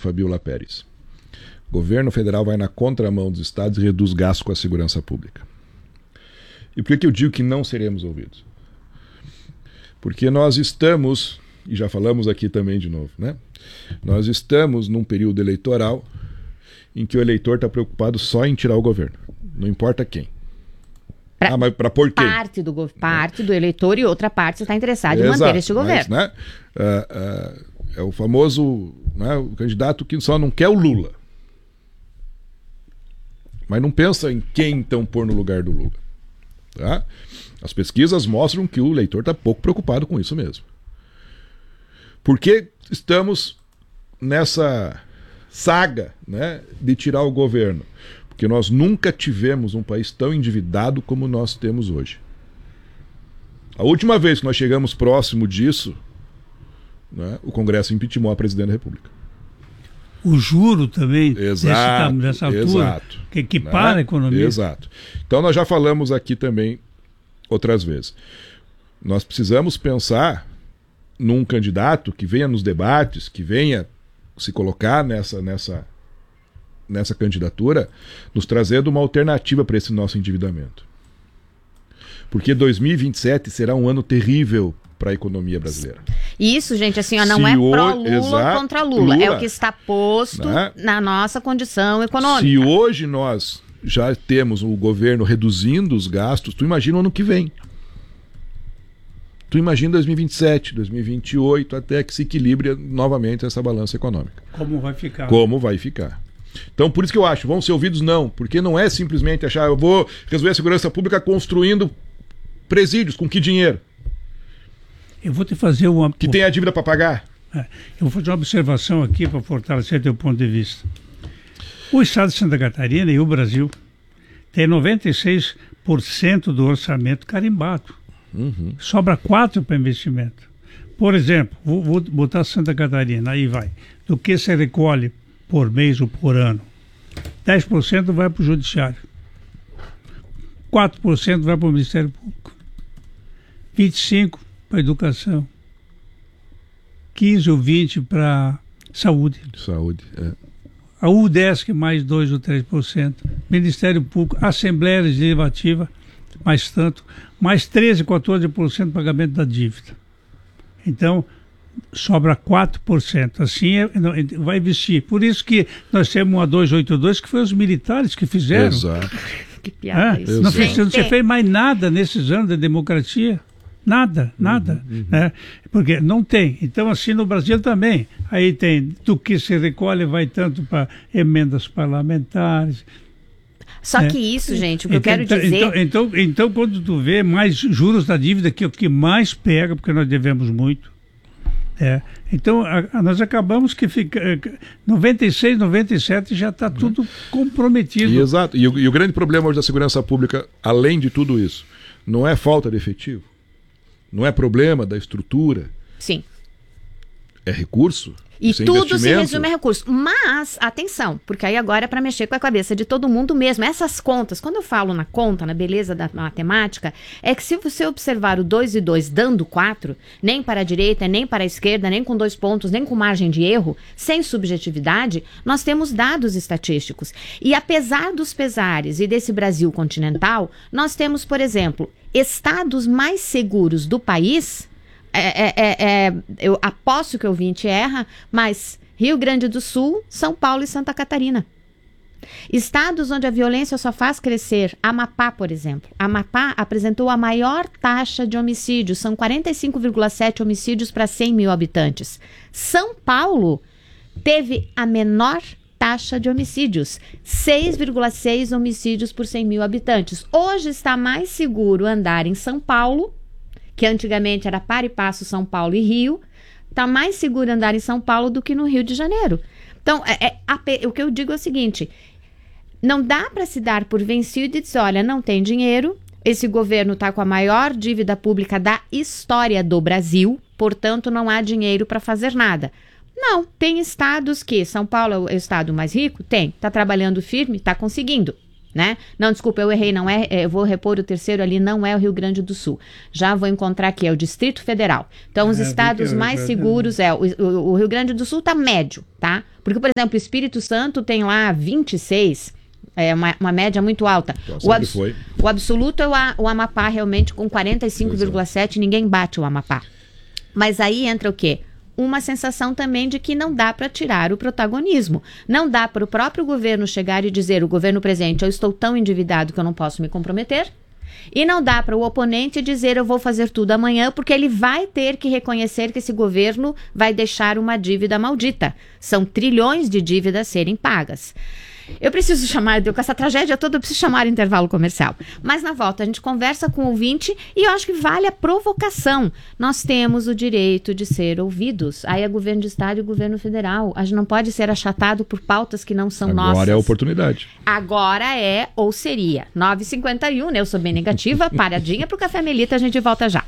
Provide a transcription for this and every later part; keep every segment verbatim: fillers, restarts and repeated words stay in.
Fabiola Pérez. O governo federal vai na contramão dos estados e reduz gastos com a segurança pública. E por que que eu digo que não seremos ouvidos? Porque nós estamos, e já falamos aqui também de novo, né? Nós estamos num período eleitoral em que o eleitor está preocupado só em tirar o governo. Não importa quem. Pra, ah, mas para pôr quem? Parte do, parte do eleitor e outra parte está interessada em Exato, manter este governo. Mas, né, uh, uh, é o famoso, né, o candidato que só não quer o Lula. Mas não pensa em quem então pôr no lugar do Lula. Tá? As pesquisas mostram que o eleitor está pouco preocupado com isso mesmo. Por que estamos nessa saga, né, de tirar o governo? Porque nós nunca tivemos um país tão endividado como nós temos hoje. A última vez que nós chegamos próximo disso, né, o Congresso impeachmentou a presidente da República. O juro também, exato, nesse, nessa altura, exato, que, que para né? a economia. Exato. Então nós já falamos aqui também outras vezes. Nós precisamos pensar num candidato que venha nos debates, que venha se colocar nessa, nessa, nessa candidatura, nos trazendo uma alternativa para esse nosso endividamento. Porque dois mil e vinte e sete será um ano terrível para a economia brasileira. Isso, gente, assim, ó, não Se é o... pró-Lula Exato, contra Lula, Lula, é o que está posto, né, na nossa condição econômica. Se hoje nós já temos o governo reduzindo os gastos, tu imagina o ano que vem. Tu imagina dois mil e vinte e sete, dois mil e vinte e oito, até que se equilibre novamente essa balança econômica. Como vai ficar? Como vai ficar. Então, por isso que eu acho, vão ser ouvidos não, porque não é simplesmente achar, eu vou resolver a segurança pública construindo presídios, com que dinheiro? Eu vou te fazer uma... Que tem a dívida para pagar? É, eu vou fazer uma observação aqui para fortalecer teu ponto de vista. O estado de Santa Catarina e o Brasil tem noventa e seis por cento do orçamento carimbado. Uhum. Sobra quatro para investimento. Por exemplo, vou, vou botar Santa Catarina, aí vai. Do que se recolhe por mês ou por ano? dez por cento vai para o judiciário. quatro por cento vai para o Ministério Público. vinte e cinco por cento para a educação. quinze ou vinte por cento para saúde. Saúde, é. A UDESC mais dois ou três por cento. Ministério Público, Assembleia Legislativa, mais tanto, mais treze, quatorze por cento do pagamento da dívida. Então, sobra quatro por cento. Assim, é, não, vai investir. Por isso que nós temos uma dois oito dois, que foi os militares que fizeram. Exato. Que piada É? isso. Não, fez, não se Tem. fez mais nada nesses anos de democracia. Nada, nada. Uhum, uhum. Né? Porque não tem. Então, assim, no Brasil também. Aí tem, do que se recolhe vai tanto para emendas parlamentares. Só É. que isso, gente, o que eu Então, quero então, dizer... Então, então, então, quando tu vê mais juros da dívida, que é o que mais pega, porque nós devemos muito. É. Então, a, a, nós acabamos que fica noventa e seis, noventa e sete já está tudo comprometido. E, exato. E o, e o grande problema hoje da segurança pública, além de tudo isso, não é falta de efetivo, não é problema da estrutura. Sim. É recurso. E isso é tudo se investimento. resume a recurso. Mas, atenção, porque aí agora é para mexer com a cabeça de todo mundo mesmo. Essas contas, quando eu falo na conta, na beleza da matemática, é que se você observar o dois e dois dando quatro, nem para a direita, nem para a esquerda, nem com dois pontos, nem com margem de erro, sem subjetividade, nós temos dados estatísticos. E apesar dos pesares e desse Brasil continental, nós temos, por exemplo, estados mais seguros do país... É, é, é, é, eu aposto que o ouvinte erra, mas Rio Grande do Sul, São Paulo e Santa Catarina. Estados onde a violência só faz crescer. Amapá, por exemplo. Amapá apresentou a maior taxa de homicídios. São quarenta e cinco vírgula sete homicídios para cem mil habitantes. São Paulo teve a menor taxa de homicídios. seis vírgula seis homicídios por cem mil habitantes. Hoje está mais seguro andar em São Paulo, que antigamente era par e passo São Paulo e Rio, está mais seguro andar em São Paulo do que no Rio de Janeiro. Então, é, é, a, o que eu digo é o seguinte, não dá para se dar por vencido e dizer, olha, não tem dinheiro, esse governo está com a maior dívida pública da história do Brasil, portanto, não há dinheiro para fazer nada. Não, tem estados que, São Paulo é o estado mais rico? Tem, está trabalhando firme, está conseguindo. Né? Não, desculpa, eu errei, não é, eu vou repor o terceiro ali, não é o Rio Grande do Sul. Já vou encontrar aqui, é o Distrito Federal. Então, os É, estados porque- mais seguros, é, o, o, o Rio Grande do Sul tá médio, tá? Porque, por exemplo, o Espírito Santo tem lá vinte e seis, é uma, uma média muito alta. Então, O, sempre abs- foi. o absoluto é o, A- o Amapá, realmente, com quarenta e cinco vírgula sete, ninguém bate o Amapá. Mas aí entra o quê? Uma sensação também de que não dá para tirar o protagonismo. Não dá para o próprio governo chegar e dizer, o governo presente, eu estou tão endividado que eu não posso me comprometer. E não dá para o oponente dizer, eu vou fazer tudo amanhã, porque ele vai ter que reconhecer que esse governo vai deixar uma dívida maldita. São trilhões de dívidas a serem pagas. Eu preciso chamar, com essa tragédia toda, eu preciso chamar o intervalo comercial. Mas na volta a gente conversa com o ouvinte e eu acho que vale a provocação. Nós temos o direito de ser ouvidos. Aí é governo de estado e governo federal. A gente não pode ser achatado por pautas que não são Agora nossas. é a oportunidade. Agora é ou seria. nove e cinquenta e um, né? Eu sou bem negativa. Paradinha pro Café Melita, a gente volta já.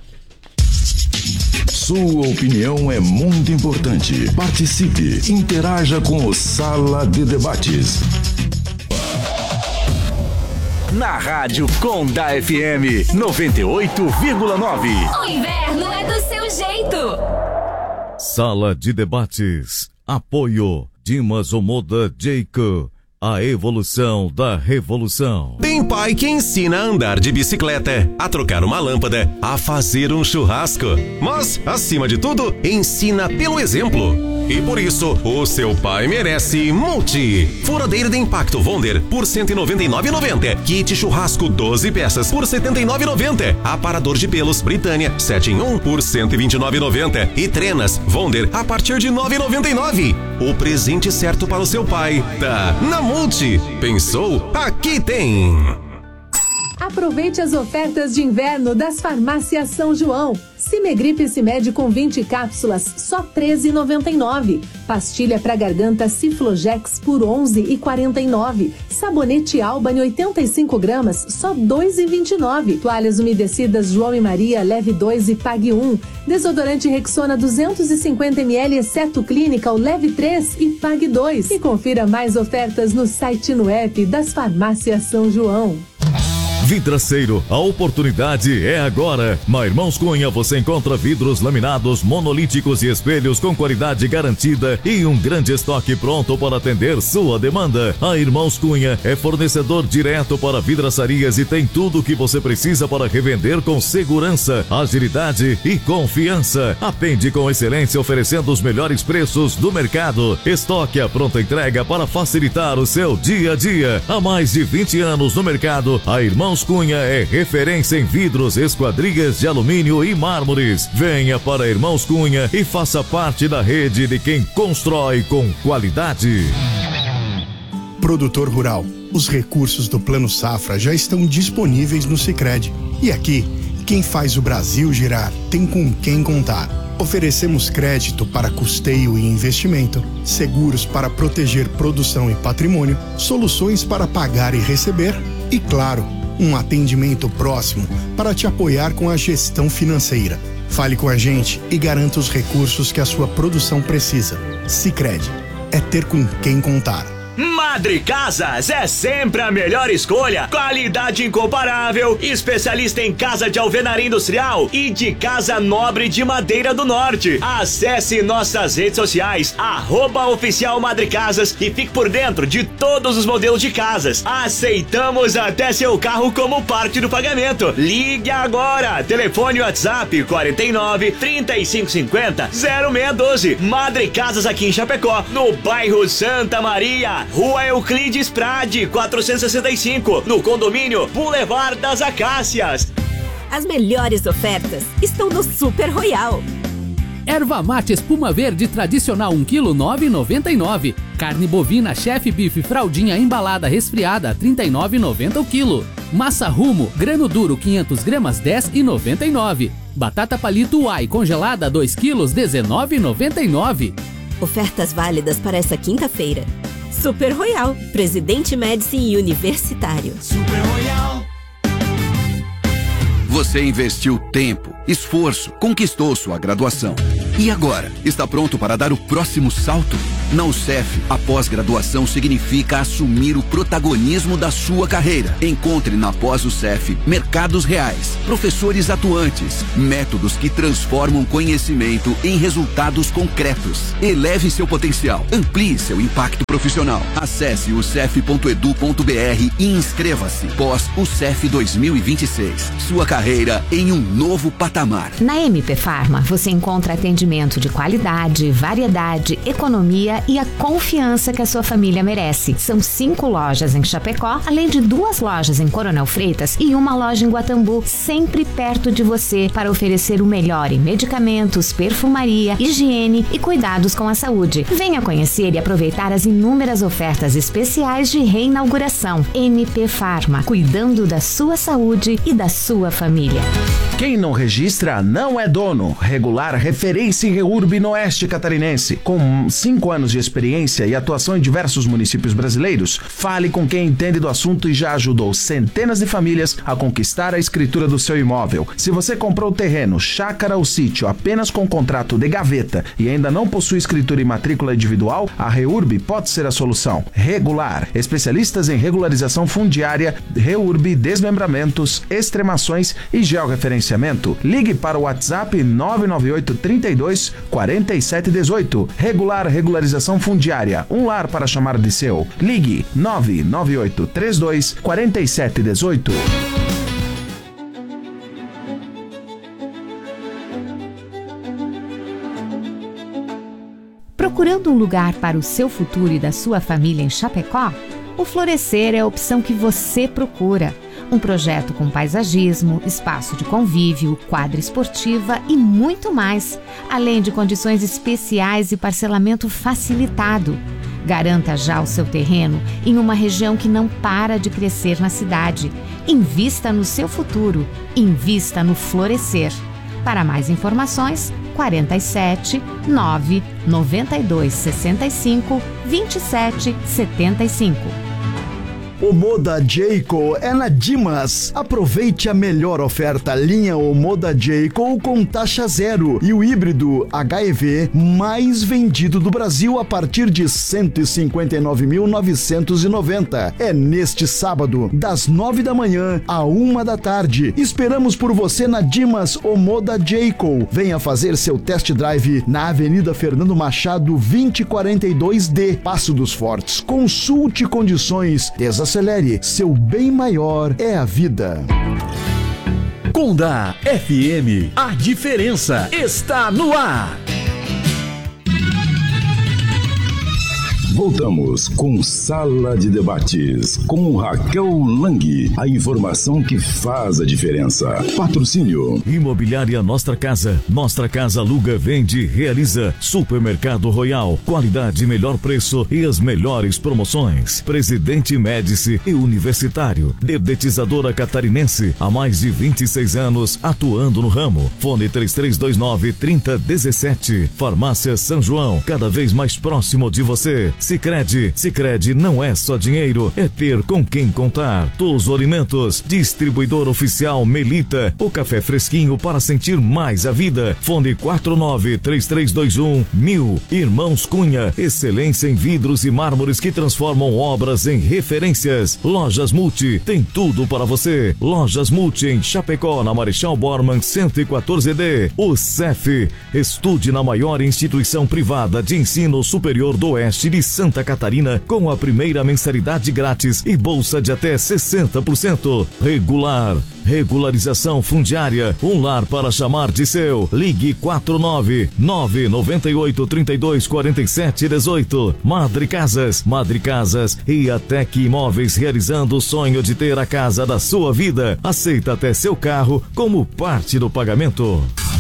Sua opinião é muito importante. Participe, interaja com o Sala de Debates. Na Rádio Conda F M noventa e oito vírgula nove. O inverno é do seu jeito. Sala de Debates. Apoio Dimas Omoda Jeico. A evolução da revolução. Tem pai que ensina a andar de bicicleta, a trocar uma lâmpada, a fazer um churrasco. Mas, acima de tudo, ensina pelo exemplo. E por isso, o seu pai merece Multi. Furadeira de impacto Wonder por cento e noventa e nove reais e noventa centavos. Kit churrasco doze peças por setenta e nove reais e noventa centavos. Aparador de pelos Britânia sete em um por cento e vinte e nove reais e noventa centavos. E trenas Wonder a partir de nove reais e noventa e nove centavos. O presente certo para o seu pai tá na Multi. Pensou? Aqui tem. Aproveite as ofertas de inverno das farmácias São João. Cimegripe Cimed com vinte cápsulas, só treze reais e noventa e nove centavos. Pastilha para garganta Ciflogex por onze reais e quarenta e nove centavos. Sabonete Albany oitenta e cinco gramas, só dois reais e vinte e nove centavos. Toalhas umedecidas João e Maria, leve dois e pague um. Desodorante Rexona duzentos e cinquenta mililitros, exceto Clinical, leve três e pague dois. E confira mais ofertas no site e no app das farmácias São João. Vidraceiro, a oportunidade é agora. Na Irmãos Cunha você encontra vidros laminados, monolíticos e espelhos com qualidade garantida e um grande estoque pronto para atender sua demanda. A Irmãos Cunha é fornecedor direto para vidraçarias e tem tudo o que você precisa para revender com segurança, agilidade e confiança. Atende com excelência oferecendo os melhores preços do mercado. Estoque à pronta entrega para facilitar o seu dia a dia. Há mais de vinte anos no mercado, a Irmãos Cunha é referência em vidros, esquadrias de alumínio e mármores. Venha para Irmãos Cunha e faça parte da rede de quem constrói com qualidade. Produtor rural, os recursos do Plano Safra já estão disponíveis no Sicredi. E aqui, quem faz o Brasil girar tem com quem contar. Oferecemos crédito para custeio e investimento, seguros para proteger produção e patrimônio, soluções para pagar e receber e, claro, um atendimento próximo para te apoiar com a gestão financeira. Fale com a gente e garanta os recursos que a sua produção precisa. Sicredi, é ter com quem contar. Madre Casas é sempre a melhor escolha. Qualidade incomparável, especialista em casa de alvenaria industrial e de casa nobre de madeira do norte. Acesse nossas redes sociais, arroba oficial Madre Casas e fique por dentro de todos os modelos de casas. Aceitamos até seu carro como parte do pagamento. Ligue agora, telefone WhatsApp quarenta e nove, trinta e cinco cinquenta, zero seis um dois. Madre Casas aqui em Chapecó, no bairro Santa Maria, Rua Euclides Prade, quatrocentos e sessenta e cinco, no condomínio Boulevard das Acácias. As melhores ofertas estão no Super Royal. Erva mate espuma verde tradicional um quilo nove reais e noventa e nove centavos. Carne bovina chefe bife fraldinha embalada resfriada trinta e nove reais e noventa centavos o quilo. Massa Rumo grano duro quinhentas gramas dez reais e noventa e nove centavos. Batata palito Uai congelada dois quilos dezenove reais e noventa e nove centavos. Ofertas válidas para essa quinta-feira. Super Royal, Presidente Médici e Universitário. Super Royal. Você investiu tempo, esforço, conquistou sua graduação. E agora? Está pronto para dar o próximo salto? Na U C E F, a pós-graduação significa assumir o protagonismo da sua carreira. Encontre na pós-U C E F mercados reais, professores atuantes, métodos que transformam conhecimento em resultados concretos. Eleve seu potencial, amplie seu impacto profissional. Acesse u c e f ponto e d u ponto b r e inscreva-se. Pós-U C E F dois mil e vinte e seis. Sua carreira em um novo patamar. Na M P Pharma, você encontra atendimento de qualidade, variedade, economia e a confiança que a sua família merece. São cinco lojas em Chapecó, além de duas lojas em Coronel Freitas e uma loja em Guatambu, sempre perto de você para oferecer o melhor em medicamentos, perfumaria, higiene e cuidados com a saúde. Venha conhecer e aproveitar as inúmeras ofertas especiais de reinauguração. M P Pharma, cuidando da sua saúde e da sua família. Quem não registra não é dono. Regular referência em REURB no Oeste Catarinense. Com cinco anos de experiência e atuação em diversos municípios brasileiros, fale com quem entende do assunto e já ajudou centenas de famílias a conquistar a escritura do seu imóvel. Se você comprou terreno, chácara ou sítio apenas com contrato de gaveta e ainda não possui escritura e matrícula individual, a REURB pode ser a solução. Regular, especialistas em regularização fundiária, REURB, desmembramentos, extremações e georreferenciamento. Ligue para o WhatsApp nove nove oito, trinta e dois, quarenta e sete dezoito. Regular Regularização Fundiária, um lar para chamar de seu. Ligue nove nove oito, trinta e dois, quarenta e sete dezoito. Procurando um lugar para o seu futuro e da sua família em Chapecó? O Florescer é a opção que você procura. Um projeto com paisagismo, espaço de convívio, quadra esportiva e muito mais, além de condições especiais e parcelamento facilitado. Garanta já o seu terreno em uma região que não para de crescer na cidade. Invista no seu futuro. Invista no Florescer. Para mais informações, quarenta e sete, nove, noventa e dois, sessenta e cinco, vinte e sete, setenta e cinco. O Moda Jayco é na Dimas. Aproveite a melhor oferta linha o Moda Jayco com taxa zero e o híbrido H E V mais vendido do Brasil a partir de cento e cinquenta e nove mil novecentos e noventa. É neste sábado, das nove da manhã à uma da tarde. Esperamos por você na Dimas o Moda Jayco. Venha fazer seu test drive na Avenida Fernando Machado vinte e quarenta e dois D, Passo dos Fortes. Consulte condições. Desacelere, seu bem maior é a vida. Conda F M, a diferença está no ar. Voltamos com Sala de Debates, com Raquel Lang. A informação que faz a diferença. Patrocínio. Imobiliária Nossa Casa. Nossa Casa aluga, vende, realiza. Supermercado Royal. Qualidade, melhor preço e as melhores promoções. Presidente Médici e Universitário. Dedetizadora Catarinense. Há mais de vinte e seis anos atuando no ramo. Fone três três dois nove, trinta dezessete. Farmácia São João. Cada vez mais próximo de você. Sicredi, Sicredi não é só dinheiro, é ter com quem contar. Touso Alimentos, distribuidor oficial Melita, o café fresquinho para sentir mais a vida. Fone quatro nove três três dois um mil. Irmãos Cunha, excelência em vidros e mármores que transformam obras em referências. Lojas Multi, tem tudo para você. Lojas Multi em Chapecó, na Marechal Bormann cento e quatorze D. O C E F, estude na maior instituição privada de ensino superior do Oeste de Santa Catarina com a primeira mensalidade grátis e bolsa de até sessenta por cento. Regular, regularização fundiária, um lar para chamar de seu. Ligue quatro nove nove nove oito, trinta e dois, quarenta e sete, dezoito. Madre Casas, Madre Casas e a Tec Imóveis, realizando o sonho de ter a casa da sua vida. Aceita até seu carro como parte do pagamento.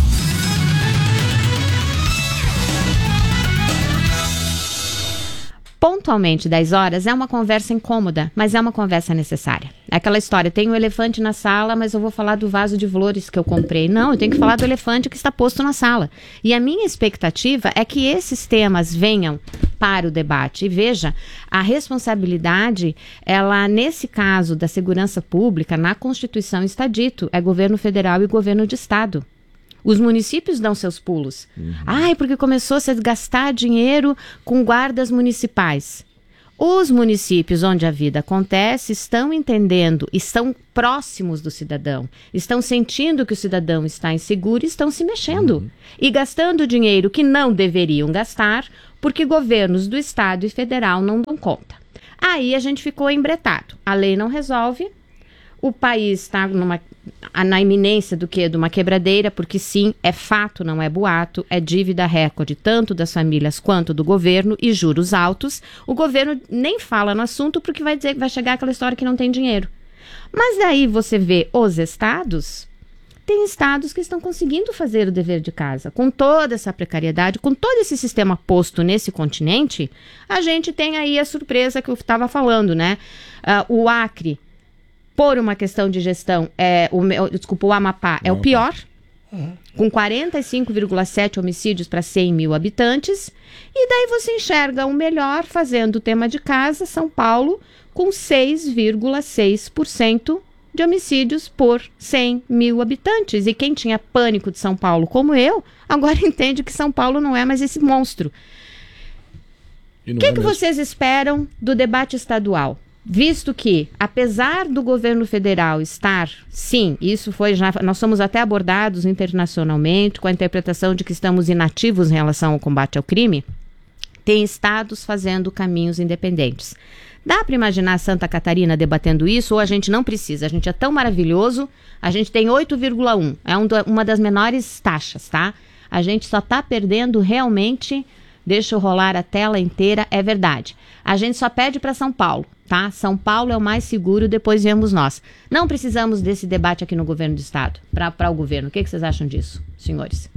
Pontualmente dez horas é uma conversa incômoda, mas é uma conversa necessária. É aquela história, tem um elefante na sala, mas eu vou falar do vaso de flores que eu comprei. Não, eu tenho que falar do elefante que está posto na sala. E a minha expectativa é que esses temas venham para o debate. E veja, a responsabilidade, ela, nesse caso da segurança pública, na Constituição está dito, é governo federal e governo de estado. Os municípios dão seus pulos. Uhum. Ai, porque começou a se gastar dinheiro com guardas municipais. Os municípios onde a vida acontece estão entendendo, estão próximos do cidadão, estão sentindo que o cidadão está inseguro e estão se mexendo. Uhum. E gastando dinheiro que não deveriam gastar, porque governos do estado e federal não dão conta. Aí a gente ficou embretado. A lei não resolve, o país está numa, na iminência do quê? De uma quebradeira, porque sim, é fato, não é boato, é dívida recorde tanto das famílias quanto do governo e juros altos. O governo nem fala no assunto porque vai dizer que vai chegar aquela história que não tem dinheiro. Mas daí você vê os estados, tem estados que estão conseguindo fazer o dever de casa. Com toda essa precariedade, com todo esse sistema posto nesse continente, a gente tem aí a surpresa que eu estava falando, né? Uh, o Acre, por uma questão de gestão, é o, desculpa, o Amapá é o pior, uhum. com quarenta e cinco vírgula sete homicídios para cem mil habitantes, e daí você enxerga o melhor fazendo o tema de casa, São Paulo, com seis vírgula seis por cento de homicídios por cem mil habitantes. E quem tinha pânico de São Paulo, como eu, agora entende que São Paulo não é mais esse monstro. O que, é que vocês esperam do debate estadual? Visto que, apesar do governo federal estar, sim, isso foi já, nós somos até abordados internacionalmente com a interpretação de que estamos inativos em relação ao combate ao crime, tem estados fazendo caminhos independentes. Dá para imaginar Santa Catarina debatendo isso ou a gente não precisa? A gente é tão maravilhoso, a gente tem oito vírgula um, é um do, uma das menores taxas, tá? A gente só está perdendo realmente, deixa eu rolar a tela inteira, é verdade. A gente só pede para São Paulo, tá? São Paulo é o mais seguro, depois vemos nós. Não precisamos desse debate aqui no governo do estado, para o governo. O que, que vocês acham disso, senhores?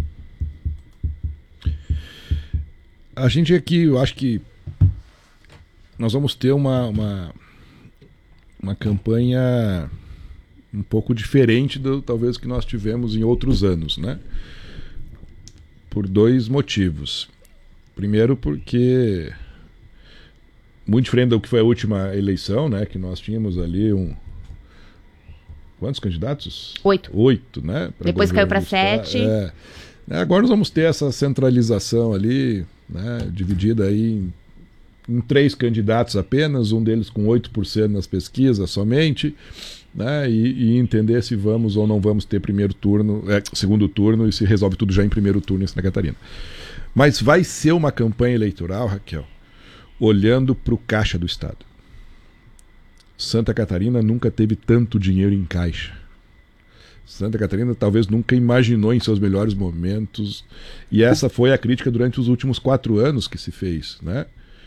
A gente aqui, eu acho que nós vamos ter uma, uma, uma campanha um pouco diferente do talvez que nós tivemos em outros anos, né? Por dois motivos. Primeiro porque, muito diferente do que foi a última eleição, né? Que nós tínhamos ali um... Quantos candidatos? Oito. Oito, né? Depois caiu para sete. É. Agora nós vamos ter essa centralização ali, né? Dividida aí em em três candidatos apenas, um deles com oito por cento nas pesquisas somente, né, e, e entender se vamos ou não vamos ter primeiro turno, é, segundo turno, e se resolve tudo já em primeiro turno em Santa Catarina. Mas vai ser uma campanha eleitoral, Raquel, olhando para o caixa do Estado. Santa Catarina nunca teve tanto dinheiro em caixa. Santa Catarina talvez nunca imaginou em seus melhores momentos, e essa foi a crítica durante os últimos quatro anos que se fez, né?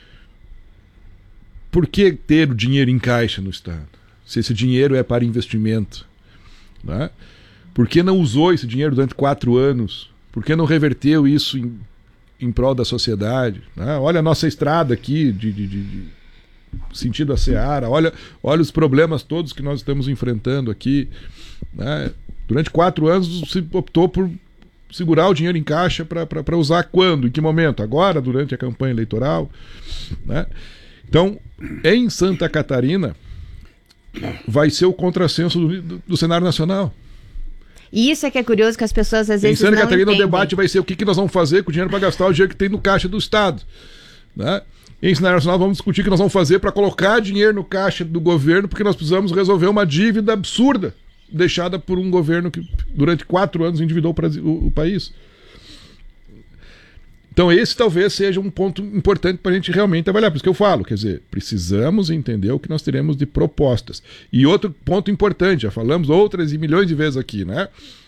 Por que ter o dinheiro em caixa no Estado? Se esse dinheiro é para investimento, né? Por que não usou esse dinheiro durante quatro anos? Por que não reverteu isso em, em prol da sociedade? Né? Olha a nossa estrada aqui, de, de, de, de sentido a Seara, olha, olha os problemas todos que nós estamos enfrentando aqui. Né? Durante quatro anos se optou por segurar o dinheiro em caixa para usar quando? Em que momento? Agora, durante a campanha eleitoral? Né? Então, em Santa Catarina, vai ser o contrassenso do, do, do cenário nacional. E isso é que é curioso, que as pessoas às vezes não entendem. Em Santa Catarina, o debate vai ser o que, que nós vamos fazer com o dinheiro para gastar o dinheiro que tem no caixa do Estado. Né? Em cenário nacional, vamos discutir o que nós vamos fazer para colocar dinheiro no caixa do governo, porque nós precisamos resolver uma dívida absurda deixada por um governo que, durante quatro anos, endividou o, o país. Então esse talvez seja um ponto importante para a gente realmente trabalhar. Por isso que eu falo, quer dizer, precisamos entender o que nós teremos de propostas. E outro ponto importante, já falamos outras e milhões de vezes aqui, né?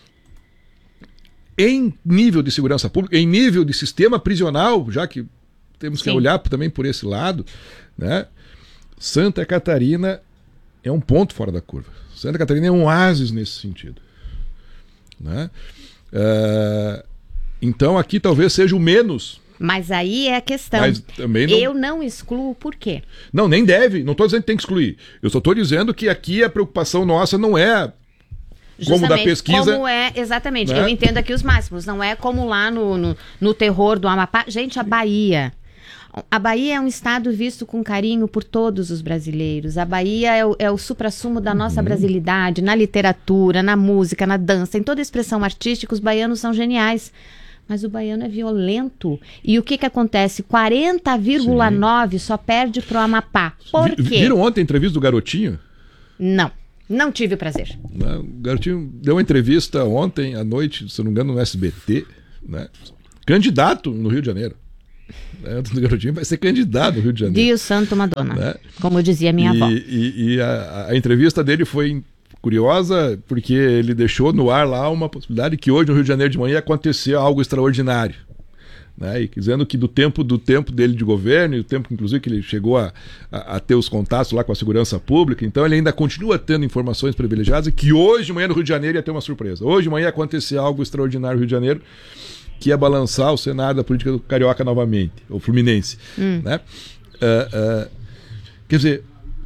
Em nível de segurança pública, em nível de sistema prisional, já que temos que Sim. olhar também por esse lado, né? Santa Catarina é um ponto fora da curva. Santa Catarina é um oásis nesse sentido. Né? Uh... Então aqui talvez seja o menos. Mas aí é a questão. Mas também não... Eu não excluo por quê? Não, nem deve. Não estou dizendo que tem que excluir. Eu só estou dizendo que aqui a preocupação nossa não é Justamente, como da pesquisa. Como é, exatamente. Né? Eu entendo aqui os máximos. Não é como lá no, no, no terror do Amapá. Gente, a Bahia. A Bahia é um estado visto com carinho por todos os brasileiros. A Bahia é o, é o suprassumo da nossa uhum. brasilidade, na literatura, na música, na dança, em toda expressão artística, os baianos são geniais. Mas o baiano é violento. E o que que acontece? quarenta vírgula nove só perde pro Amapá. Por Vi, quê? Viram ontem a entrevista do Garotinho? Não. Não tive o prazer. Não, o Garotinho deu uma entrevista ontem à noite, se não me engano, no S B T, né? Candidato no Rio de Janeiro. Né? O Garotinho vai ser candidato no Rio de Janeiro. Dio Santo Madonna, né? Como dizia e, minha avó. E, e a, a entrevista dele foi curiosa porque ele deixou no ar lá uma possibilidade que hoje no Rio de Janeiro de manhã ia acontecer algo extraordinário. Né? E dizendo que do tempo do tempo dele de governo, e o tempo inclusive que ele chegou a, a, a ter os contatos lá com a segurança pública, então ele ainda continua tendo informações privilegiadas e que hoje de manhã no Rio de Janeiro ia ter uma surpresa. Hoje de manhã ia acontecer algo extraordinário no Rio de Janeiro, que ia balançar o cenário da política do Carioca novamente, ou Fluminense. Hum. Né? Uh, uh, quer dizer,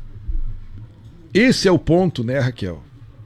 esse é o ponto, né, Raquel?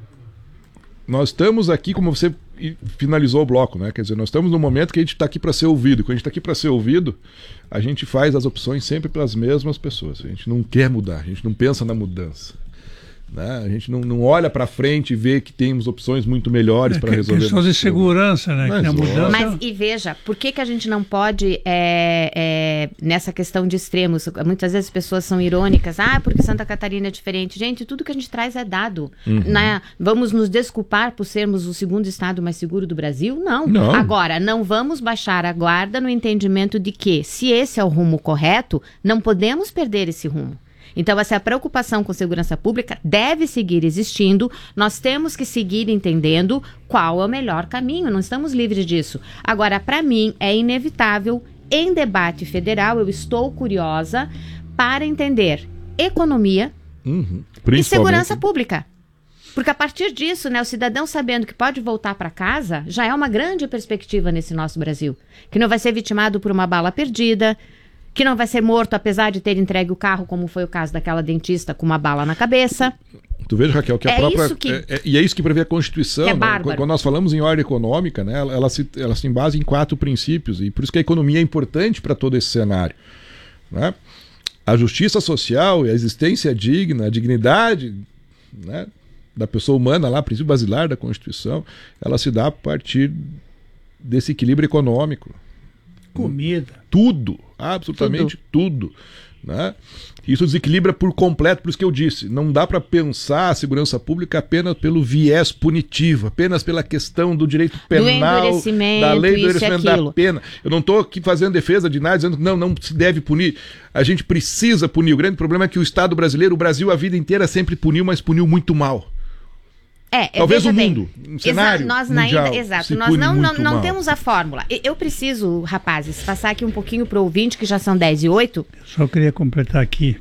Nós estamos aqui, como você finalizou o bloco, né? Quer dizer, nós estamos num momento que a gente está aqui para ser ouvido. Quando a gente está aqui para ser ouvido, a gente faz as opções sempre pelas mesmas pessoas. A gente não quer mudar, a gente não pensa na mudança. Né? A gente não, não olha para frente e vê que temos opções muito melhores é, para resolver. Questões de segurança, né? Mas, que a mudança... Mas e veja, por que, que a gente não pode, é, é, nessa questão de extremos, muitas vezes as pessoas são irônicas, ah, porque Santa Catarina é diferente. Gente, tudo que a gente traz é dado. Uhum. Né? Vamos nos desculpar por sermos o segundo estado mais seguro do Brasil? Não. não. Agora, não vamos baixar a guarda no entendimento de que, se esse é o rumo correto, não podemos perder esse rumo. Então, essa preocupação com segurança pública deve seguir existindo. Nós temos que seguir entendendo qual é o melhor caminho. Não estamos livres disso. Agora, para mim, é inevitável, em debate federal, eu estou curiosa para entender economia uhum. e segurança pública. Porque a partir disso, né, o cidadão sabendo que pode voltar para casa, já é uma grande perspectiva nesse nosso Brasil. Que não vai ser vitimado por uma bala perdida, que não vai ser morto apesar de ter entregue o carro, como foi o caso daquela dentista com uma bala na cabeça. Tu veja, Raquel, que a é própria... Isso que... É, é, e é isso que prevê a Constituição. É né? bárbaro. Quando nós falamos em ordem econômica, né, ela, ela, se, ela se embasa em quatro princípios, e por isso que a economia é importante para todo esse cenário. Né? A justiça social, a existência digna, a dignidade, né, da pessoa humana, lá, princípio basilar da Constituição, ela se dá a partir desse equilíbrio econômico. Comida. Tudo, absolutamente tudo. tudo né? Isso desequilibra por completo, por isso que eu disse, não dá para pensar a segurança pública apenas pelo viés punitivo, apenas pela questão do direito penal, do da lei do endurecimento da pena. Eu não estou aqui fazendo defesa de nada, dizendo que não, não se deve punir. A gente precisa punir. O grande problema é que o Estado brasileiro, o Brasil a vida inteira sempre puniu, mas puniu muito mal. É, Talvez o bem, mundo, um cenário nós mundial, ainda, exato, nós não, não, não temos a fórmula. Eu preciso, rapazes, passar aqui um pouquinho para o ouvinte, que já são dez e oito. Só queria completar aqui.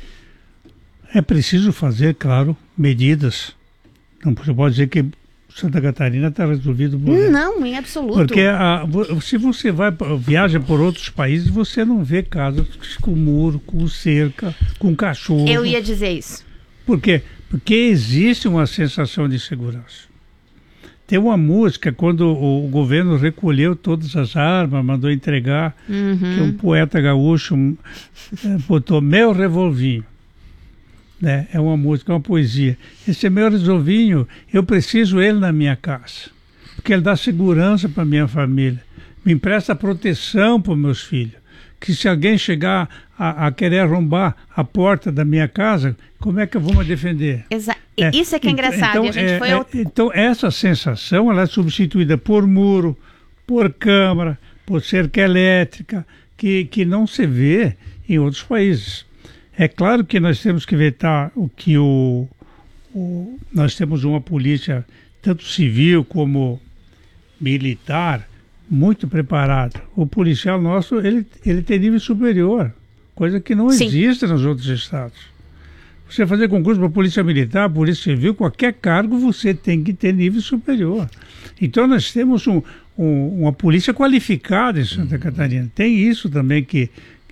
É preciso fazer, claro, medidas. Não você pode dizer que Santa Catarina está resolvido. Por... Não, em absoluto. Porque a, se você vai viaja por outros países, você não vê casas com muro, com cerca, com cachorro. Eu ia dizer isso. Por quê? Porque existe uma sensação de segurança. Tem uma música, quando o governo recolheu todas as armas, mandou entregar, uhum. que um poeta gaúcho botou meu revolvinho. Né? É uma música, é uma poesia. Esse meu revolvinho, eu preciso ele na minha casa. Porque ele dá segurança para minha família. Me empresta proteção para meus filhos. Que se alguém chegar a, a querer arrombar a porta da minha casa, como é que eu vou me defender? Exa é, Isso é que é engraçado. Então, e a gente é, foi é, então essa sensação ela é substituída por muro, por câmara, por cerca elétrica, que, que não se vê em outros países. É claro que nós temos que vetar o que o, o nós temos uma polícia, tanto civil como militar, muito preparado. O policial nosso, ele, ele tem nível superior, coisa que não Sim. existe nos outros estados. Você fazer concurso para polícia militar, polícia civil, qualquer cargo você tem que ter nível superior. Então nós temos um, um, uma polícia qualificada em Santa Catarina. Tem isso também que...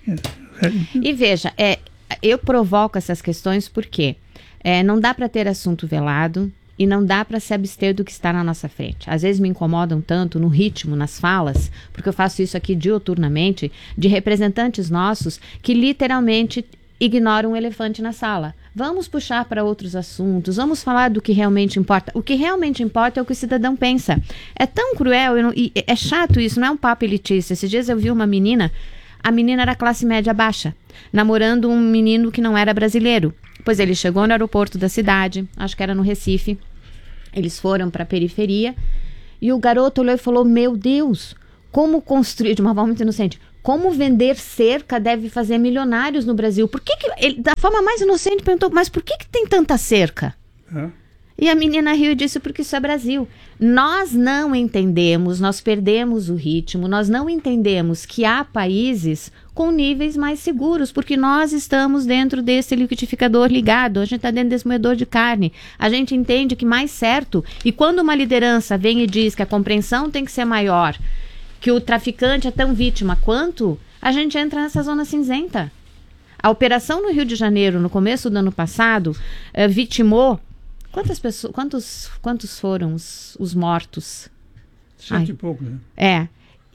E veja, é, eu provoco essas questões porque é, não dá para ter assunto velado. E não dá para se abster do que está na nossa frente. Às vezes me incomodam tanto no ritmo, nas falas, porque eu faço isso aqui diuturnamente, de representantes nossos que literalmente ignoram um elefante na sala. Vamos puxar para outros assuntos, vamos falar do que realmente importa. O que realmente importa é o que o cidadão pensa. É tão cruel, eu não, e é chato isso, não é um papo elitista. Esses dias eu vi uma menina, a menina era classe média baixa, namorando um menino que não era brasileiro. Pois ele chegou no aeroporto da cidade, acho que era no Recife, eles foram para a periferia, e o garoto olhou e falou, meu Deus, como construir, de uma forma muito inocente, como vender cerca deve fazer milionários no Brasil. Por que que ele, da forma mais inocente, perguntou, mas por que que tem tanta cerca? É. E a menina riu e disse, porque isso é Brasil. Nós não entendemos, nós perdemos o ritmo, nós não entendemos que há países com níveis mais seguros, porque nós estamos dentro desse liquidificador ligado, a gente está dentro desse moedor de carne. A gente entende que mais certo, e quando uma liderança vem e diz que a compreensão tem que ser maior, que o traficante é tão vítima quanto, a gente entra nessa zona cinzenta. A operação no Rio de Janeiro, no começo do ano passado, eh, vitimou Quantas pessoas, quantos, quantos foram os, os mortos? Cento e pouco, né? É.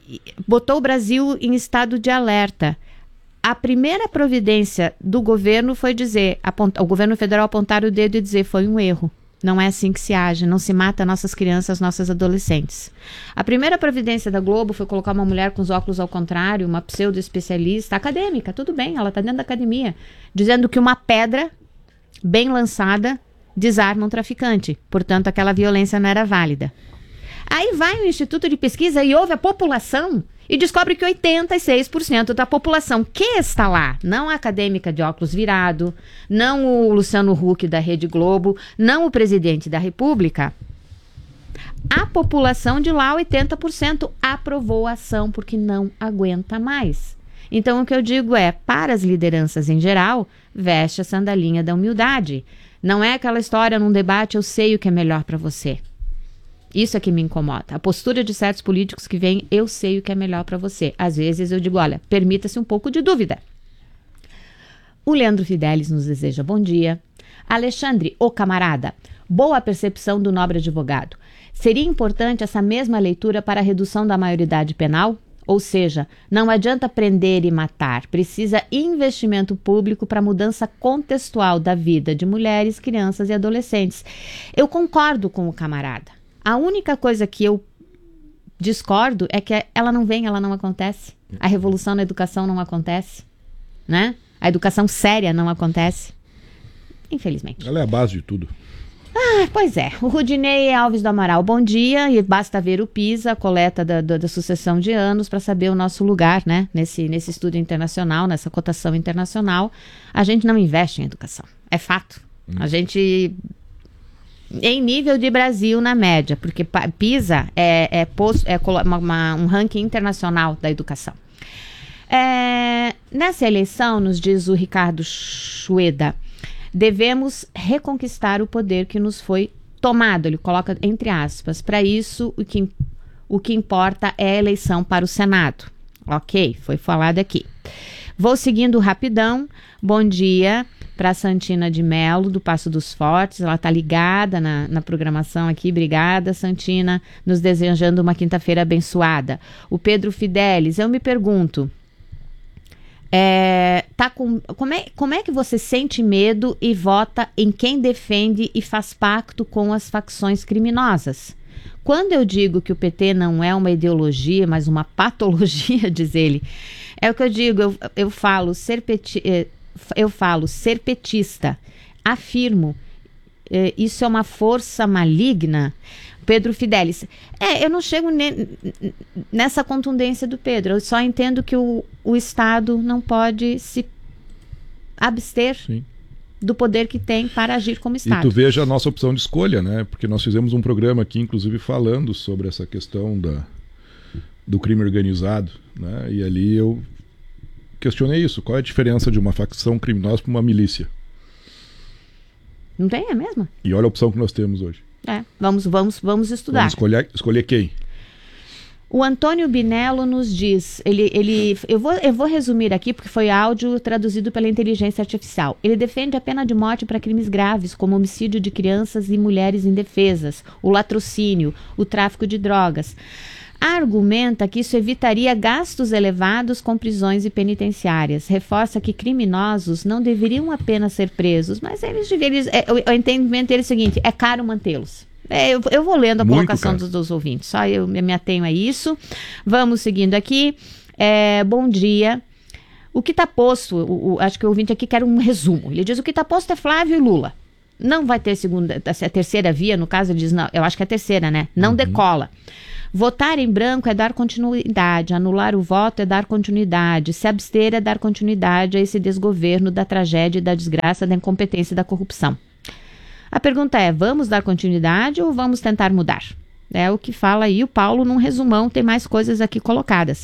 Botou o Brasil em estado de alerta. A primeira providência do governo foi dizer, aponta, o governo federal apontar o dedo e dizer, foi um erro. Não é assim que se age, não se mata nossas crianças, nossas adolescentes. A primeira providência da Globo foi colocar uma mulher com os óculos ao contrário, uma pseudo-especialista, acadêmica, tudo bem, ela está dentro da academia, dizendo que uma pedra bem lançada desarma um traficante, portanto aquela violência não era válida. Aí vai o Instituto de Pesquisa e ouve a população e descobre que oitenta e seis por cento da população que está lá, não a acadêmica de óculos virado, não o Luciano Huck da Rede Globo, não o presidente da República, a população de lá, oitenta por cento, aprovou a ação porque não aguenta mais. Então o que eu digo é, para as lideranças em geral, veste a sandalinha da humildade. Não é aquela história num debate, eu sei o que é melhor para você. Isso é que me incomoda. A postura de certos políticos que vem, eu sei o que é melhor para você. Às vezes eu digo, olha, permita-se um pouco de dúvida. O Leandro Fidelis nos deseja bom dia. Alexandre, ô camarada, boa percepção do nobre advogado. Seria importante essa mesma leitura para a redução da maioridade penal? Ou seja, não adianta prender e matar, precisa investimento público para mudança contextual da vida de mulheres, crianças e adolescentes. Eu concordo com o camarada. A única coisa que eu discordo é que ela não vem, ela não acontece. A revolução na educação não acontece, né? A educação séria não acontece, infelizmente. Ela é a base de tudo. Ah, pois é. O Rudinei Alves do Amaral, bom dia. E basta ver o PISA, a coleta da, da, da sucessão de anos, para saber o nosso lugar, né? Nesse, nesse estudo internacional, nessa cotação internacional. A gente não investe em educação. É fato. Hum. A gente... Em nível de Brasil, na média, porque PISA é, é, posto, é uma, uma, um ranking internacional da educação. É, nessa eleição, nos diz o Ricardo Chueda, devemos reconquistar o poder que nos foi tomado. Ele coloca entre aspas. Para isso, o que, o que importa é a eleição para o Senado. Ok, foi falado aqui. Vou seguindo rapidão. Bom dia para a Santina de Melo, do Passo dos Fortes. Ela está ligada na, na programação aqui. Obrigada, Santina, nos desejando uma quinta-feira abençoada. O Pedro Fidelis, eu me pergunto... É, tá com, como, é, como é que você sente medo e vota em quem defende e faz pacto com as facções criminosas? Quando eu digo que o P T não é uma ideologia, mas uma patologia, diz ele, é o que eu digo, eu, eu, falo, ser peti, eu falo ser petista, afirmo, isso é uma força maligna. Pedro Fidelis, é, eu não chego ne, nessa contundência do Pedro, eu só entendo que o, o Estado não pode se abster Sim. do poder que tem para agir como Estado. E tu veja a nossa opção de escolha, né? Porque nós fizemos um programa aqui, inclusive, falando sobre essa questão da, do crime organizado, né? E ali eu questionei isso, qual é a diferença de uma facção criminosa para uma milícia? Não tem, é mesmo? E olha a opção que nós temos hoje. É, vamos, vamos, vamos estudar. Vamos escolher, escolher quem? O Antônio Binello nos diz, ele, ele, eu, vou, eu vou resumir aqui porque foi áudio traduzido pela inteligência artificial. Ele defende a pena de morte para crimes graves, como homicídio de crianças e mulheres indefesas, o latrocínio, o tráfico de drogas. Argumenta que isso evitaria gastos elevados com prisões e penitenciárias. Reforça que criminosos não deveriam apenas ser presos, mas eles deveriam... É, o, o entendimento dele é o seguinte, é caro mantê-los. É, eu, eu vou lendo a Muito colocação dos, dos ouvintes, só eu me atenho a isso. Vamos seguindo aqui. É, bom dia. O que está posto, o, o, acho que o ouvinte aqui quer um resumo. Ele diz, o que está posto é Flávio e Lula. Não vai ter segunda, a terceira via, no caso ele diz, não, eu acho que é a terceira, né? Não uhum. decola. Votar em branco é dar continuidade, anular o voto é dar continuidade, se abster é dar continuidade a esse desgoverno da tragédia, da desgraça, da incompetência e da corrupção. A pergunta é, vamos dar continuidade ou vamos tentar mudar? É o que fala aí o Paulo num resumão, tem mais coisas aqui colocadas.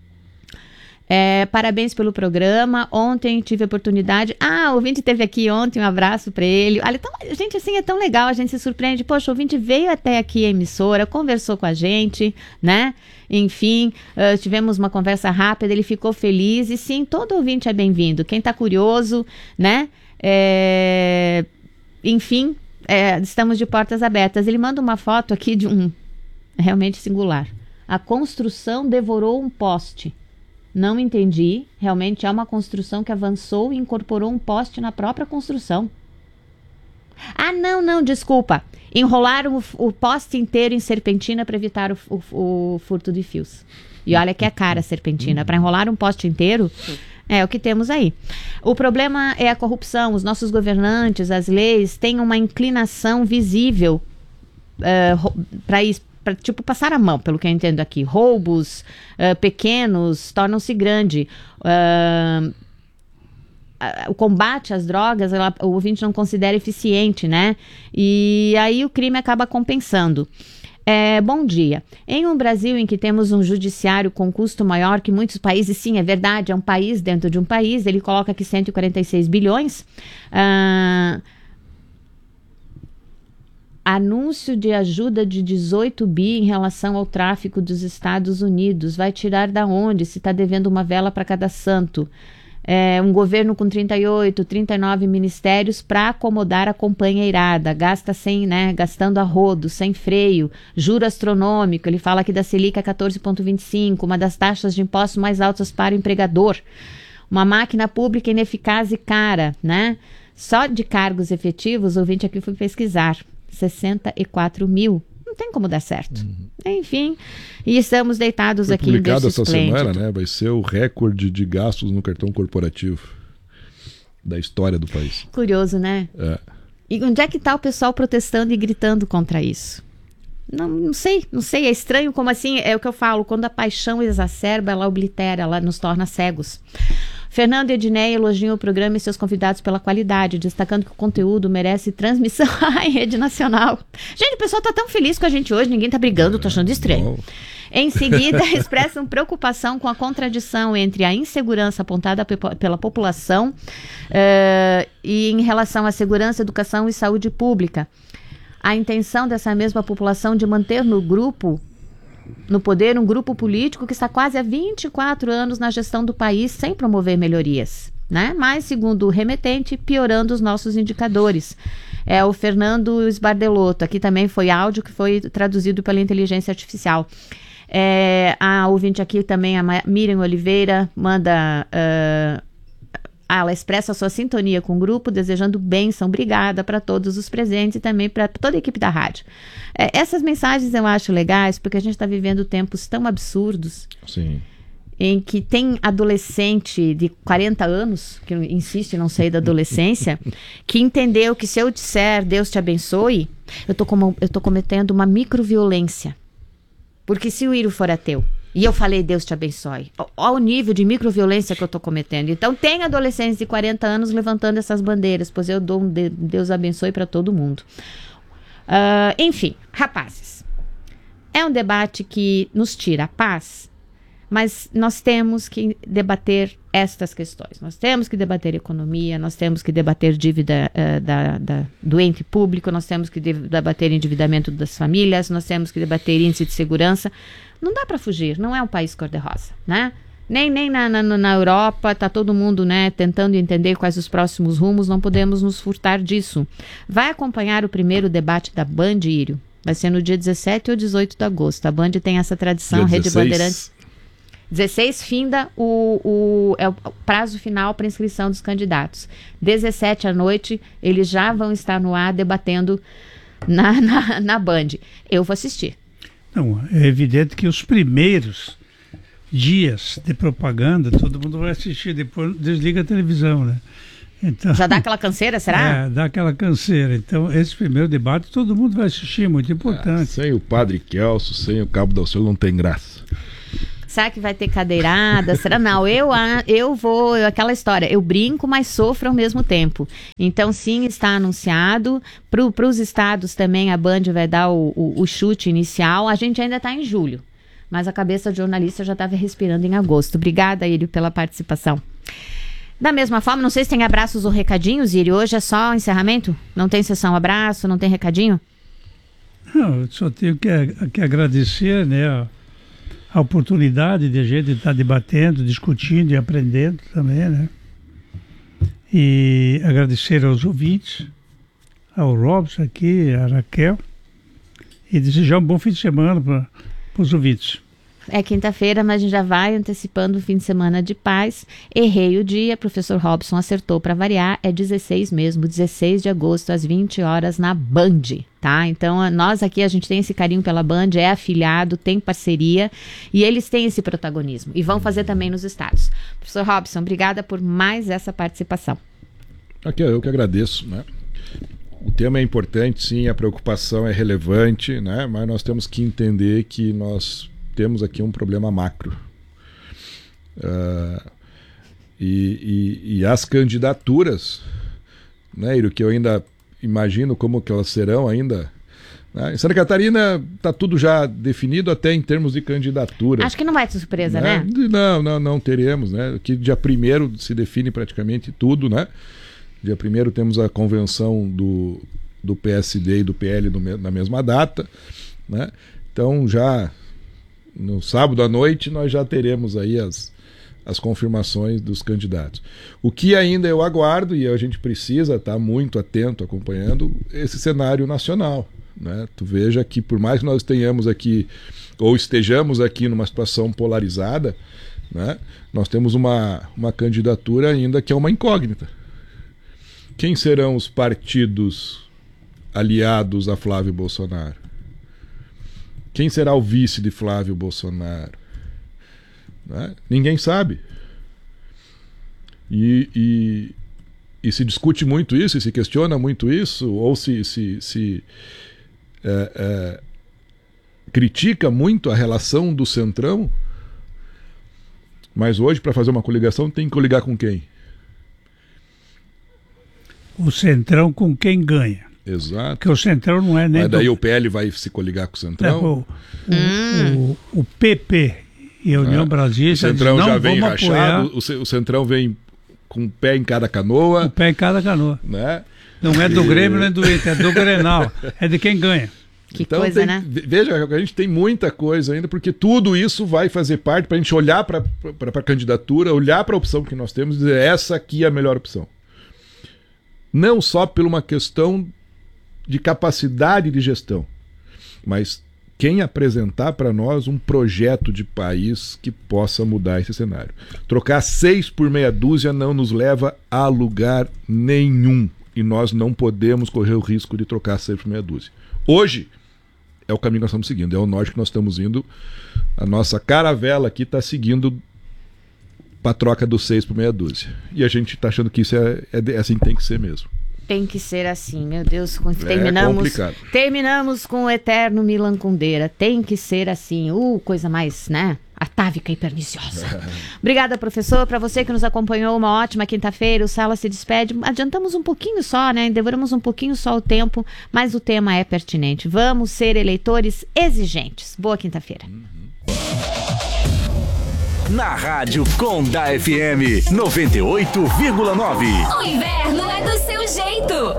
É, parabéns pelo programa, ontem tive a oportunidade, ah, o ouvinte esteve aqui ontem, um abraço para ele, olha, tão, gente, assim, é tão legal, a gente se surpreende, poxa, o ouvinte veio até aqui a emissora, conversou com a gente, né, enfim, uh, tivemos uma conversa rápida, ele ficou feliz, e sim, todo ouvinte é bem-vindo, quem está curioso, né, é... enfim, é, estamos de portas abertas. Ele manda uma foto aqui de um realmente singular. A construção devorou um poste. Não entendi. Realmente é uma construção que avançou e incorporou um poste na própria construção. Ah, não, não, desculpa. Enrolaram o, o poste inteiro em serpentina para evitar o, o, o furto de fios. E olha que é cara a serpentina. Para enrolar um poste inteiro... É o que temos aí. O problema é a corrupção. Os nossos governantes, as leis, têm uma inclinação visível uh, para isso, pra, tipo, passar a mão, pelo que eu entendo aqui. Roubos uh, pequenos tornam-se grandes. Uh, o combate às drogas, ela, o ouvinte não considera eficiente, né? E aí o crime acaba compensando. É, bom dia. Em um Brasil em que temos um judiciário com custo maior que muitos países, sim, é verdade, é um país dentro de um país, ele coloca aqui cento e quarenta e seis bilhões. Ah, anúncio de ajuda de dezoito bi em relação ao tráfico dos Estados Unidos. Vai tirar da onde se está devendo uma vela para cada santo? É, um governo com trinta e oito, trinta e nove ministérios para acomodar a companheirada, gasta sem, né, gastando a rodo, sem freio, juro astronômico, ele fala aqui da Selic a quatorze vírgula vinte e cinco, uma das taxas de impostos mais altas para o empregador, uma máquina pública ineficaz e cara, né? Só de cargos efetivos, o ouvinte aqui foi pesquisar, sessenta e quatro mil. Não tem como dar certo. Uhum. Enfim, e estamos deitados Foi aqui em publicado essa esplêndido. semana, né? Vai ser o recorde de gastos no cartão corporativo da história do país. Curioso, né? É. E onde é que está o pessoal protestando e gritando contra isso? Não, não sei, não sei, é estranho como assim, é o que eu falo, quando a paixão exacerba, ela oblitera, ela nos torna cegos. Fernando e Ednei elogiam o programa e seus convidados pela qualidade, destacando que o conteúdo merece transmissão em rede nacional. Gente, o pessoal tá tão feliz com a gente hoje, ninguém tá brigando, tô achando estranho. Em seguida, expressam preocupação com a contradição entre a insegurança apontada pe- pela população uh, e em relação à segurança, educação e saúde pública. A intenção dessa mesma população de manter no grupo no poder um grupo político que está quase há vinte e quatro anos na gestão do país sem promover melhorias, né? Mas, segundo o remetente, piorando os nossos indicadores. É o Fernando Sbardelotto, aqui também foi áudio que foi traduzido pela inteligência artificial. É, a ouvinte aqui também, a Miriam Oliveira, manda... Uh, ela expressa a sua sintonia com o grupo, desejando bênção, obrigada para todos os presentes e também para toda a equipe da rádio. É, essas mensagens eu acho legais, porque a gente está vivendo tempos tão absurdos. Sim. Em que tem adolescente de quarenta anos, que insiste em não sair da adolescência, que entendeu que se eu disser Deus te abençoe, eu tô, como, eu tô cometendo uma microviolência. Porque se o Iro for ateu, e eu falei, Deus te abençoe. Olha o nível de microviolência que eu estou cometendo. Então, tem adolescentes de quarenta anos levantando essas bandeiras, pois eu dou um de- Deus abençoe para todo mundo. Uh, enfim, rapazes, é um debate que nos tira a paz, mas nós temos que debater estas questões. Nós temos que debater economia, nós temos que debater dívida uh, da, da, do ente público, nós temos que de- debater endividamento das famílias, nós temos que debater índice de segurança. Não dá para fugir, não é um país cor-de-rosa, né? Nem, nem na, na, na Europa está todo mundo, né, tentando entender quais os próximos rumos, não podemos nos furtar disso. Vai acompanhar o primeiro debate da Band, Írio? Vai ser no dia dezessete ou dezoito de agosto. A Band tem essa tradição, Rede Bandeirantes. dezesseis finda o, o, é o prazo final para inscrição dos candidatos. dezessete à noite, eles já vão estar no ar debatendo na, na, na Band. Eu vou assistir. Não, é evidente que os primeiros dias de propaganda, todo mundo vai assistir, depois desliga a televisão, né? Então, já dá aquela canseira, será? É, dá aquela canseira. Então, esse primeiro debate, todo mundo vai assistir, muito importante. Ah, sem o Padre Kelso, sem o Cabo da Ciolo, não tem graça. Será que vai ter cadeirada? Será? Não, eu, eu vou, aquela história, eu brinco, mas sofro ao mesmo tempo. Então, sim, está anunciado. Para os estados também, a Band vai dar o, o, o chute inicial. A gente ainda está em julho, mas a cabeça de jornalista já estava respirando em agosto. Obrigada, Írio, pela participação. Da mesma forma, não sei se tem abraços ou recadinhos, Írio. Hoje é só encerramento? Não tem sessão abraço, não tem recadinho? Não, eu só tenho que, que agradecer, né, a, a oportunidade de a gente estar debatendo, discutindo e aprendendo também, né? E agradecer aos ouvintes, ao Robson aqui, a Raquel, e desejar um bom fim de semana para os ouvintes. É quinta-feira, mas a gente já vai antecipando o fim de semana de paz. Errei o dia, professor Robson acertou para variar, é dezesseis mesmo, dezesseis de agosto, às vinte horas, na Band, tá? Então, nós aqui, a gente tem esse carinho pela Band, é afiliado, tem parceria, e eles têm esse protagonismo, e vão fazer também nos estados. Professor Robson, obrigada por mais essa participação. Aqui eu que agradeço, né? O tema é importante, sim, a preocupação é relevante, né? Mas nós temos que entender que nós temos aqui um problema macro. Uh, e, e, e as candidaturas, né, Írio, que eu ainda imagino como que elas serão ainda. Né? Em Santa Catarina está tudo já definido até em termos de candidatura. Acho que não vai ter surpresa, né? né? Não, não, não teremos. Né? Aqui dia primeiro se define praticamente tudo, né? Dia primeiro temos a convenção do, do P S D e do P L no, na mesma data, né? Então já no sábado à noite nós já teremos aí as, as confirmações dos candidatos. O que ainda eu aguardo, e a gente precisa estar muito atento, acompanhando esse cenário nacional, né? Tu veja que por mais que nós tenhamos aqui, ou estejamos aqui numa situação polarizada, né? Nós temos uma, uma candidatura ainda que é uma incógnita. Quem serão os partidos aliados a Flávio Bolsonaro? Quem será o vice de Flávio Bolsonaro? Né? Ninguém sabe. E, e, e se discute muito isso, e se questiona muito isso, ou se, se, se é, é, critica muito a relação do Centrão. Mas hoje, para fazer uma coligação, tem que coligar com quem? O Centrão com quem ganha. Exato. Porque o Centrão não é nem... Mas daí do... o P L vai se coligar com o Centrão? É, o, o, hum. o, o P P e a União é. Brasil... O Centrão diz, já vem rachado, apoiar... o Centrão vem com o pé em cada canoa. O pé em cada canoa. Né? Não é do e... Grêmio nem do Inter, é do Grenal. É de quem ganha. Que então, coisa, tem, né? Veja, a gente tem muita coisa ainda, porque tudo isso vai fazer parte para a gente olhar para a candidatura, olhar para a opção que nós temos e dizer, essa aqui é a melhor opção. Não só por uma questão de capacidade de gestão, mas quem apresentar para nós um projeto de país que possa mudar esse cenário. Trocar seis por meia dúzia não nos leva a lugar nenhum, e nós não podemos correr o risco de trocar seis por meia dúzia. Hoje é o caminho que nós estamos seguindo, é o norte que nós estamos indo, a nossa caravela aqui está seguindo para a troca do seis por meia dúzia, e a gente está achando que isso é, é assim que tem que ser mesmo. Tem que ser assim, meu Deus, terminamos, é terminamos com o eterno Milan Kundera, tem que ser assim, uh, coisa mais, né, atávica e perniciosa. É. Obrigada, professor, para você que nos acompanhou, uma ótima quinta-feira, o Sala se despede, adiantamos um pouquinho só, né, devoramos um pouquinho só o tempo, mas o tema é pertinente, vamos ser eleitores exigentes. Boa quinta-feira. Uhum. na Rádio Condá F M noventa e oito vírgula nove. O inverno é do seu jeito.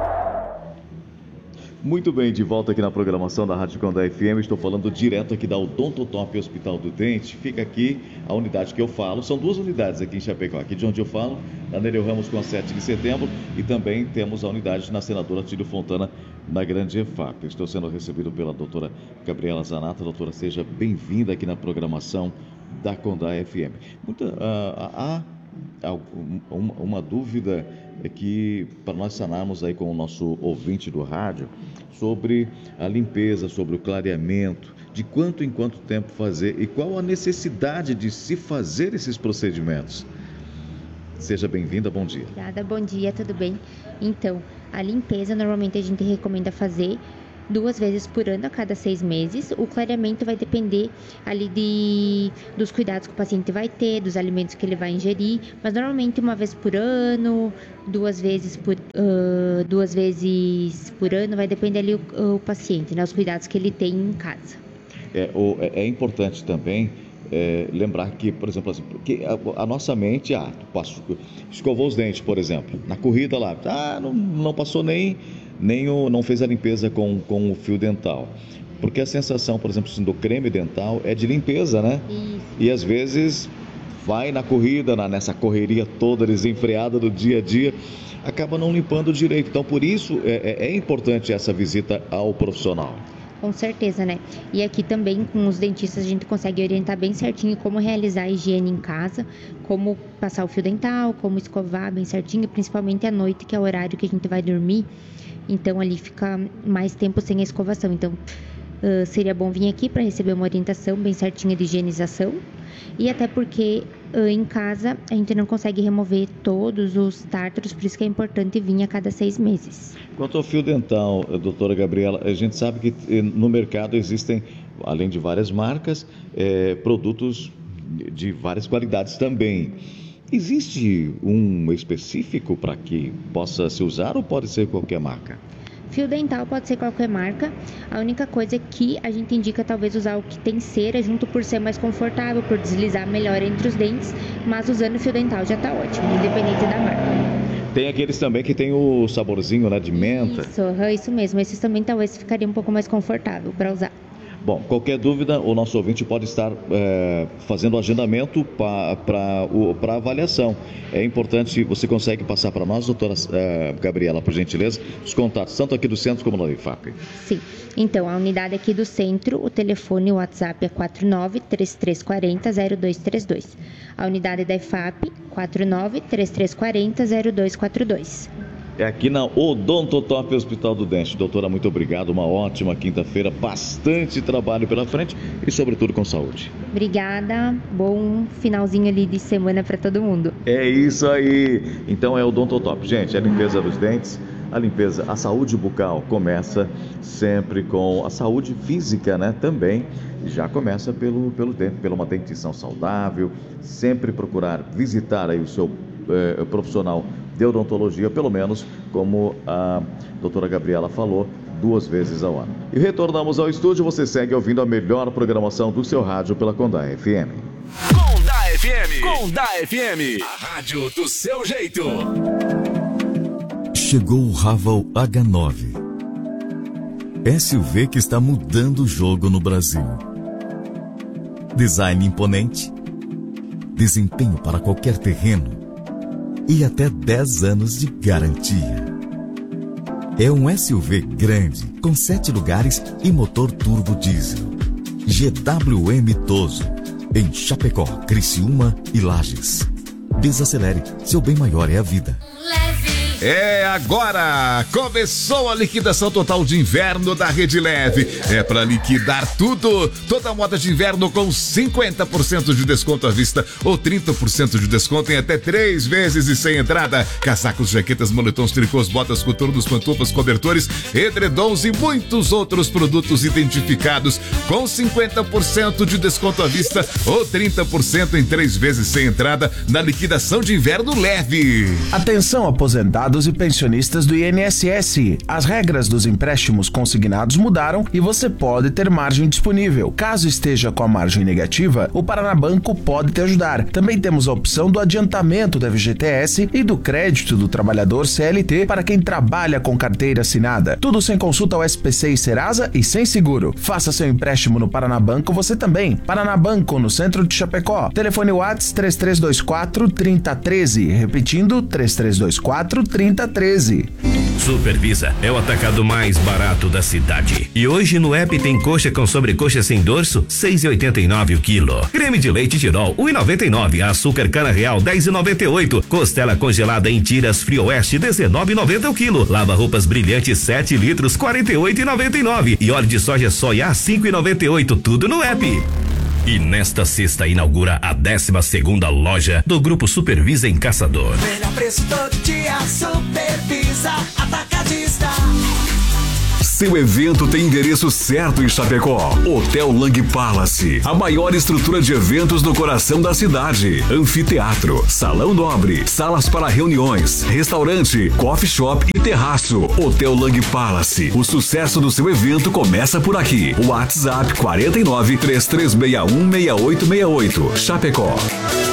Muito bem, de volta aqui na programação da Rádio Condá F M. Estou falando direto aqui da Odontotop Hospital do Dente. Fica aqui a unidade que eu falo. São duas unidades aqui em Chapecó. Aqui de onde eu falo, na Nereu Ramos com a sete de setembro. E também temos a unidade na Senadora Tílio Fontana, na Grande E F A P. Estou sendo recebido pela doutora Gabriela Zanata. Doutora, seja bem-vinda aqui na programação da Condá F M. Muita, uh, há, há uma, uma dúvida é que, para nós sanarmos aí com o nosso ouvinte do rádio, sobre a limpeza, sobre o clareamento, de quanto em quanto tempo fazer e qual a necessidade de se fazer esses procedimentos. Seja bem-vinda, bom dia. Obrigada, bom dia, tudo bem? Então, a limpeza normalmente a gente recomenda fazer duas vezes por ano, a cada seis meses. O clareamento vai depender ali de, dos cuidados que o paciente vai ter, dos alimentos que ele vai ingerir, mas normalmente uma vez por ano, duas vezes por, uh, duas vezes por ano, vai depender ali o, o paciente, né, os cuidados que ele tem em casa. É, o, é importante também é, lembrar que, por exemplo, assim, que a, a nossa mente, ah, passo, escovou os dentes, por exemplo, na corrida lá, ah, não, não passou nem... nem o, não fez a limpeza com, com o fio dental. Porque a sensação, por exemplo, do creme dental é de limpeza, né? Isso. E às vezes vai na corrida, na, nessa correria toda desenfreada do dia a dia, acaba não limpando direito. Então, por isso, é, é importante essa visita ao profissional. Com certeza, né? E aqui também com os dentistas a gente consegue orientar bem certinho como realizar a higiene em casa, como passar o fio dental, como escovar bem certinho, principalmente à noite, que é o horário que a gente vai dormir. Então ali fica mais tempo sem a escovação. Então uh, seria bom vir aqui para receber uma orientação bem certinha de higienização. E até porque uh, em casa a gente não consegue remover todos os tártaros, por isso que é importante vir a cada seis meses. Quanto ao fio dental, doutora Gabriela, a gente sabe que no mercado existem, além de várias marcas, é, produtos de várias qualidades também. Existe um específico para que possa se usar ou pode ser qualquer marca? Fio dental pode ser qualquer marca. A única coisa é que a gente indica talvez usar o que tem cera junto por ser mais confortável, por deslizar melhor entre os dentes, mas usando fio dental já está ótimo, independente da marca. Tem aqueles também que tem o saborzinho, né, de menta. Isso, isso mesmo. Esses também talvez ficaria um pouco mais confortável para usar. Bom, qualquer dúvida, o nosso ouvinte pode estar é, fazendo o agendamento para avaliação. É importante, você consegue passar para nós, doutora é, Gabriela, por gentileza, os contatos, tanto aqui do centro como da I F A P. Sim, então a unidade aqui do centro, o telefone e o WhatsApp é quatro nove três três quatro zero zero dois três dois. A unidade da I F A P, quatro nove três três quatro zero zero dois quatro dois. É aqui na Odontotop Hospital do Dente. Doutora, muito obrigado. Uma ótima quinta-feira. Bastante trabalho pela frente e, sobretudo, com saúde. Obrigada. Bom finalzinho ali de semana para todo mundo. É isso aí. Então, é Odontotop. Gente, a limpeza dos dentes, a limpeza, a saúde bucal começa sempre com a saúde física, né? Também já começa pelo, pelo dente, pela uma dentição saudável. Sempre procurar visitar aí o seu eh, profissional de odontologia, pelo menos, como a doutora Gabriela falou, duas vezes ao ano. E retornamos ao estúdio, você segue ouvindo a melhor programação do seu rádio pela Condá F M. Condá F M, Condá F M, a rádio do seu jeito. Chegou o Raval H nove, S U V que está mudando o jogo no Brasil. Design imponente, desempenho para qualquer terreno e até dez anos de garantia. É um S U V grande, com sete lugares e motor turbo diesel. G W M Toso, em Chapecó, Criciúma e Lages. Desacelere, seu bem maior é a vida. É agora! Começou a liquidação total de inverno da Rede Leve. É para liquidar tudo. Toda moda de inverno com cinquenta por cento de desconto à vista ou trinta por cento de desconto em até três vezes e sem entrada. Casacos, jaquetas, moletons, tricôs, botas, coturnos, pantufas, cobertores, edredons e muitos outros produtos identificados com cinquenta por cento de desconto à vista ou trinta por cento em três vezes sem entrada na liquidação de inverno leve. Atenção, aposentado aposentados e pensionistas do I N S S. As regras dos empréstimos consignados mudaram e você pode ter margem disponível. Caso esteja com a margem negativa, o Paraná Banco pode te ajudar. Também temos a opção do adiantamento do F G T S e do crédito do trabalhador C L T para quem trabalha com carteira assinada. Tudo sem consulta ao S P C e Serasa e sem seguro. Faça seu empréstimo no Paraná Banco você também. Paraná Banco, no centro de Chapecó. Telefone WhatsApp três três dois quatro, três zero um três. Repetindo, três três dois quatro, três zero um três. Supervisa é o atacado mais barato da cidade. E hoje no app tem coxa com sobrecoxa sem dorso, seis reais e oitenta e nove o quilo. Creme de leite Tirol, um real e noventa e nove. Açúcar cana real, dez reais e noventa e oito. Costela congelada em tiras Frio Oeste, dezenove reais e noventa o quilo. Lava roupas brilhante sete litros, quarenta e oito reais e noventa e nove. E óleo de soja soia, cinco reais e noventa e oito. Tudo no app. E nesta sexta inaugura a décima segunda loja do Grupo Supervisa em Caçador. Melhor preço todo dia, Supervisa Atacadista. Seu evento tem endereço certo em Chapecó. Hotel Lang Palace, a maior estrutura de eventos no coração da cidade. Anfiteatro, salão nobre, salas para reuniões, restaurante, coffee shop e terraço. Hotel Lang Palace. O sucesso do seu evento começa por aqui. WhatsApp quarenta e nove, três três seis um, seis oito seis oito. Chapecó.